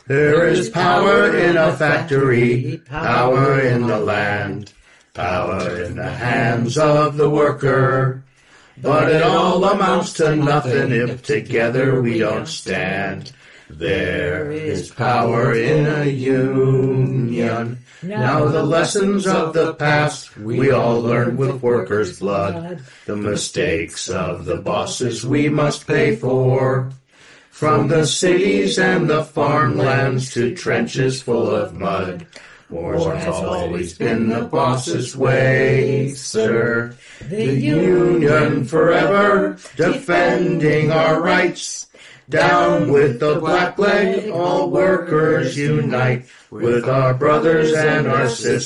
There is power in a factory, power in the land, power in the hands of the worker. But it all amounts to nothing if together we don't stand. There is power in a union. Now the lessons of the past we all learned with workers' blood. The mistakes of the bosses we must pay for. From the cities and the farmlands to trenches full of mud. War has always been the boss's way, sir. The union forever defending our rights. Down with the black leg, all workers unite. With our brothers and our sisters.